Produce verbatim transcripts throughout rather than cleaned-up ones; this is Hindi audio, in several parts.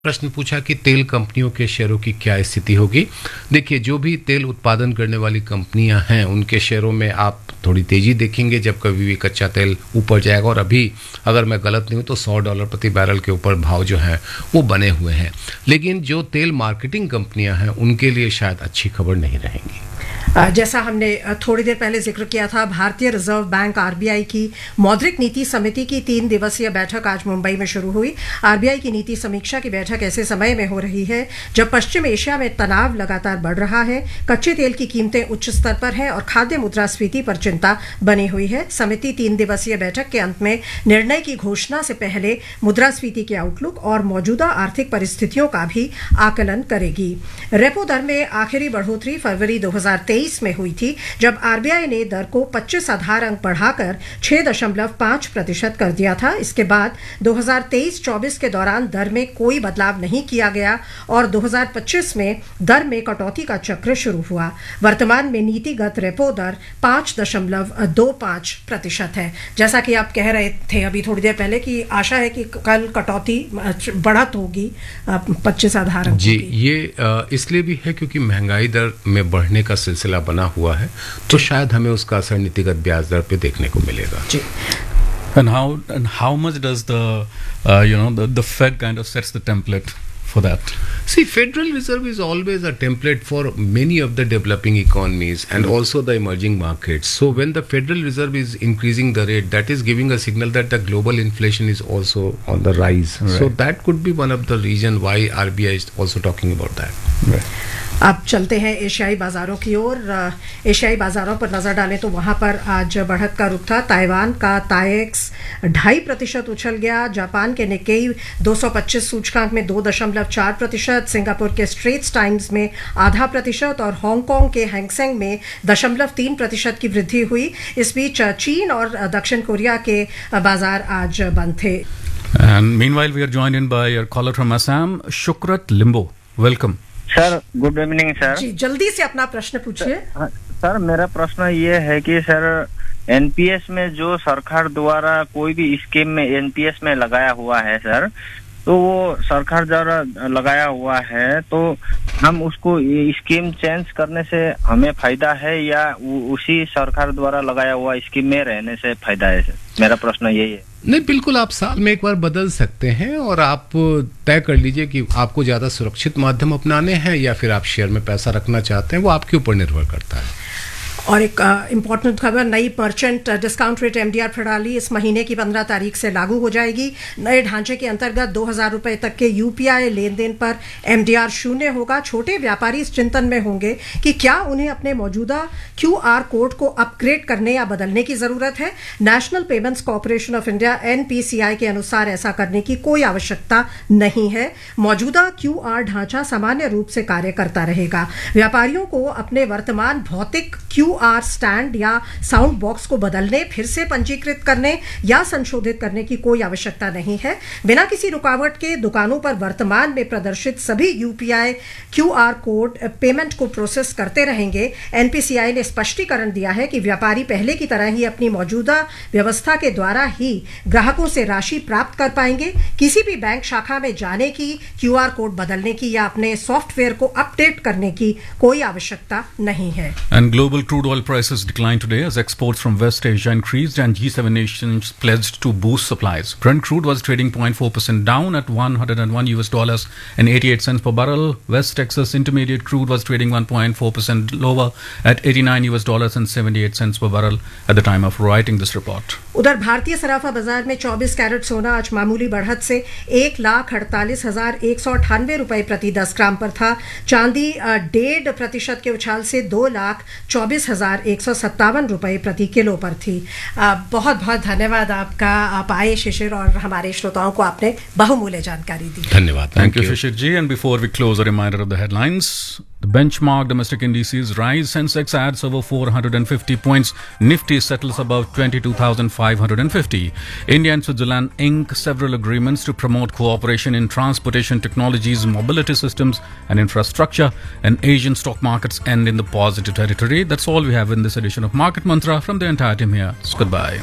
प्रश्न पूछा कि तेल कंपनियों के शेयरों की क्या स्थिति होगी। देखिए, जो भी तेल उत्पादन करने वाली कंपनियां हैं उनके शेयरों में आप थोड़ी तेजी देखेंगे जब कभी भी कच्चा तेल ऊपर जाएगा, और अभी अगर मैं गलत नहीं हूं तो सौ डॉलर प्रति बैरल के ऊपर भाव जो हैं वो बने हुए हैं। लेकिन जो तेल मार्केटिंग कंपनियां हैं उनके लिए शायद अच्छी खबर नहीं रहेंगी। जैसा हमने थोड़ी देर पहले जिक्र किया था, भारतीय रिजर्व बैंक आरबीआई की मौद्रिक नीति समिति की तीन दिवसीय बैठक आज मुंबई में शुरू हुई। आरबीआई की नीति समीक्षा की बैठक ऐसे समय में हो रही है जब पश्चिम एशिया में तनाव लगातार बढ़ रहा है, कच्चे तेल की कीमतें उच्च स्तर पर हैं और खाद्य मुद्रास्फीति पर चिंता बनी हुई है। समिति तीन दिवसीय बैठक के अंत में निर्णय की घोषणा से पहले मुद्रास्फीति के आउटलुक और मौजूदा आर्थिक परिस्थितियों का भी आकलन करेगी। रेपो दर में आखिरी बढ़ोतरी फरवरी दो हजार तेईस में हुई थी, जब आरबीआई ने दर को पच्चीस आधार अंक बढ़ाकर छह दशमलव पांच प्रतिशत कर दिया था। इसके बाद दो हजार तेईस चौबीस के दौरान दर में कोई बदलाव नहीं किया गया और दो हजार पच्चीस में दर में कटौती का चक्र शुरू हुआ। वर्तमान में नीतिगत रेपो दर पांच दशमलव दो पांच प्रतिशत है। जैसा कि आप कह रहे थे अभी थोड़ी देर पहले कि आशा है कि कल कटौती बढ़त होगी पच्चीस आधार अंक जी, ये इसलिए भी है क्योंकि महंगाई दर में बढ़ने का सिलसिला बना हुआ है, तो शायद हमें उसका असर नीतिगत ब्याज दर पे देखने को मिलेगा। जी। And how and how much does the uh, you know the, the Fed kind of sets the template for that? See, Federal Reserve is always a template for many of the developing economies and mm-hmm. also the emerging markets. So when the Federal Reserve is increasing the rate, that is giving a signal that the global inflation is also on the rise. Right. So that could be one of the reason why R B I is also talking about that. Right. अब चलते हैं एशियाई बाजारों की ओर। एशियाई बाजारों पर नजर डालें तो वहां पर आज बढ़त का रुख था। ताइवान का ताइएक्स ढाई प्रतिशत उछल गया। जापान के निक्केई दो सौ पच्चीस सूचकांक में दो दशमलव चार प्रतिशत, सिंगापुर के स्ट्रेट्स टाइम्स में आधा प्रतिशत और हांगकांग के हैंगसेंग में दशमलव तीन प्रतिशत की वृद्धि हुई। इस बीच चीन और दक्षिण कोरिया के बाजार आज बंद थे। And meanwhile we are joined in by our caller from Assam, Shukrat Limbo. Welcome. Sir, good evening sir. जी, जल्दी से अपना प्रश्न पूछिए। सर, सर मेरा प्रश्न ये है कि सर एनपीएस में जो सरकार द्वारा कोई भी स्कीम में एनपीएस में लगाया हुआ है सर, तो वो सरकार द्वारा लगाया हुआ है तो हम उसको स्कीम चेंज करने से हमें फायदा है या उसी सरकार द्वारा लगाया हुआ स्कीम में रहने से फायदा है सर? मेरा प्रश्न यही है। नहीं, बिल्कुल आप साल में एक बार बदल सकते हैं और आप तय कर लीजिए कि आपको ज्यादा सुरक्षित माध्यम अपनाने हैं या फिर आप शेयर में पैसा रखना चाहते हैं, वो आपके ऊपर निर्भर करता है। और एक इम्पॉर्टेंट uh, खबर, नई मर्चेंट डिस्काउंट रेट एमडीआर प्रणाली इस महीने की पंद्रह तारीख से लागू हो जाएगी। नए ढांचे के अंतर्गत दो हजार रुपए तक के यूपीआई लेन देन पर एमडीआर शून्य होगा। छोटे व्यापारी इस चिंतन में होंगे कि क्या उन्हें अपने मौजूदा क्यूआर कोड को अपग्रेड करने या बदलने की जरूरत है। National payments corporation of India NPCI के अनुसार ऐसा करने की कोई आवश्यकता नहीं है। मौजूदा क्यूआर ढांचा सामान्य रूप से कार्य करता रहेगा। व्यापारियों को अपने वर्तमान भौतिक क्यू आर स्टैंड या साउंड बॉक्स को बदलने, फिर से पंजीकृत करने या संशोधित करने की कोई आवश्यकता नहीं है। बिना किसी रुकावट के दुकानों पर वर्तमान में प्रदर्शित सभी यूपीआई क्यूआर कोड पेमेंट को प्रोसेस करते रहेंगे। एनपीसीआई ने स्पष्टीकरण दिया है कि व्यापारी पहले की तरह ही अपनी मौजूदा व्यवस्था के द्वारा ही ग्राहकों से राशि प्राप्त कर पाएंगे। किसी भी बैंक शाखा में जाने की, क्यूआर कोड बदलने की या अपने सॉफ्टवेयर को अपडेट करने की कोई आवश्यकता नहीं है। And global crude oil prices declined today as exports from West Asia increased and G seven nations pledged to boost supplies. Brent crude was trading zero point four percent down at one hundred one U S dollars and eighty-eight cents per barrel. West Texas Intermediate crude was trading one point four percent lower at eighty-nine U S dollars and seventy-eight cents per barrel at the time of writing this report. उधर भारतीय सराफा बाजार में चौबीस कैरेट सोना आज मामूली बढ़त से एक लाख अड़तालीस हजार एक सौ अट्ठानवे रुपए प्रति दस ग्राम पर था। चांदी डेढ़ प्रतिशत के उछाल से दो लाख चौबीस हजार एक सौ सत्तावन रुपए प्रति किलो पर थी। बहुत बहुत धन्यवाद आपका, आप आए शिशिर और हमारे श्रोताओं को आपने बहुमूल्य जानकारी दी। धन्यवाद। Thank you, Shishir ji. And before we close, a reminder of the headlines. The benchmark domestic indices rise. Sensex adds over four hundred fifty points. Nifty settles above twenty-two thousand five hundred fifty. India and Switzerland ink several agreements to promote cooperation in transportation technologies, mobility systems and infrastructure. And Asian stock markets end in the positive territory. That's all we have in this edition of Market Mantra. From the entire team here, it's goodbye.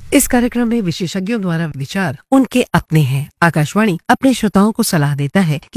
इस कार्यक्रम में विशेषज्ञों द्वारा विचार उनके अपने हैं। आकाशवाणी अपने श्रोताओं को सलाह देता है कि